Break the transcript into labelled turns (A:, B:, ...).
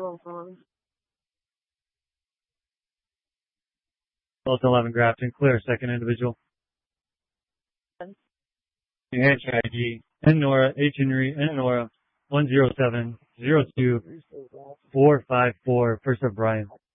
A: Delta 11 Grafton, clear, second individual. New Hampshire ID, N Nora, H Henry, N Nora, 10702 454, first of Brian.